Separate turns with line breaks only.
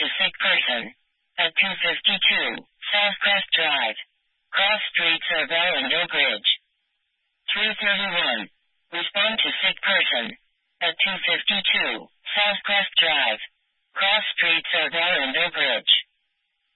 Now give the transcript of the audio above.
to sick person. At 252, Southcrest Drive. Cross Streets are Bell and Oak Ridge. 331. Respond to sick person. At 252, Southcrest Drive. Cross Streets are Bell and Oak Ridge.